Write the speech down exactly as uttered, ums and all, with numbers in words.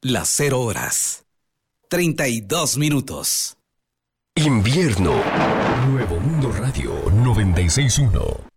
Las cero horas. treinta y dos minutos. Invierno. Nuevo Mundo Radio noventa y seis punto uno.